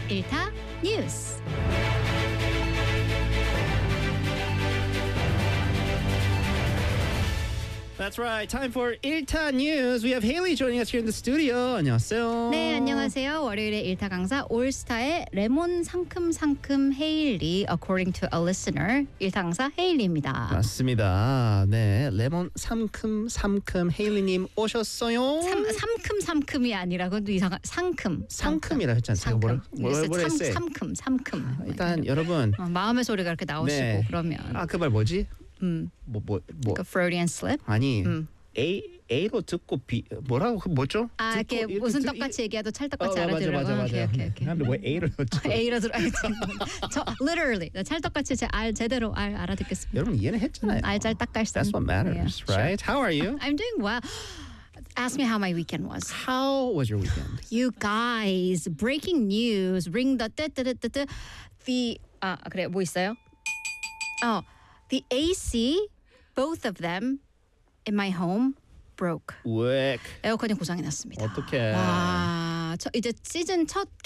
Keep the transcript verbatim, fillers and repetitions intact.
일타 뉴스. That's right. Time for 일타 News. We have Haley joining us here in the studio. 안녕하세요. 네, 안녕하세요. 월요일의 일타 강사 올스타의 레몬 상큼 상큼 헤일리 according to a listener. 일타 강사 헤일리입니다. 맞습니다. 네, 레몬 삼큼 삼큼 헤일리님 오셨어요. 삼, 삼큼 삼큼이 아니라 그건 또 이상한 상큼. 상큼이라 했잖아요. 제가 뭐라 뭐라 뭐라 삼, 했어요. 삼큼 삼큼. 일단 여러분 어, 마음의 소리가 이렇게 나오시고 네. 그러면 아, 그 말 뭐지? 음, 뭐 뭐 뭐 그 Freudian slip. 아니 음. A A로 듣고 B 뭐라고 그 뭐죠? 아, 듣고 이렇게 이렇게 무슨 듣- 떡같이 얘기해도 찰떡같이 어, 맞아 알아들으라고. 맞아 오케이, 맞아. 오케이, 오케이. 근데 왜 A를 넣었죠? A로 들어. 저 literally 나 찰떡같이 제 알 제대로 알 알아듣겠습니다. 여러분 이해는 했잖아요. 알잘딱깔쌈. That's what matters, Yeah, right? How are you? I'm doing well. Ask me how my weekend was. How was your weekend? You guys, breaking news. Ring the 뜨뜨뜨뜨. The 아 그래 뭐 있어요? 어, the A C, both of them in my home broke. 왜? 에어컨이 고장이 났습니다. 어떡해. 와, 저 이제 시즌 첫